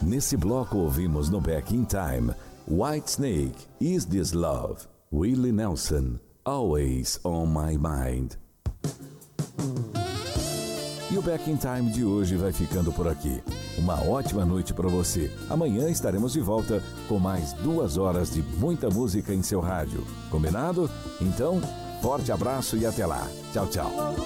Nesse bloco ouvimos no Back in Time Whitesnake, Is This Love? Willie Nelson, Always on My Mind. E o Back in Time de hoje vai ficando por aqui. Uma ótima noite para você. Amanhã estaremos de volta com mais 2 horas de muita música em seu rádio. Combinado? Então, forte abraço e até lá. Tchau, tchau.